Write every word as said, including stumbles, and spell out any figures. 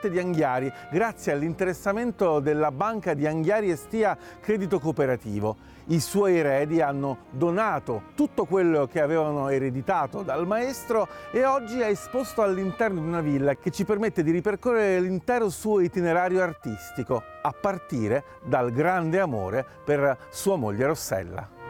latte di Anghiari grazie all'interessamento della banca di Anghiari e Stia Credito Cooperativo. I suoi eredi hanno donato tutto quello che avevano ereditato dal maestro e oggi è esposto all'interno di una villa che ci permette di ripercorrere l'intero suo itinerario artistico, a partire dal grande amore per sua moglie Rossella.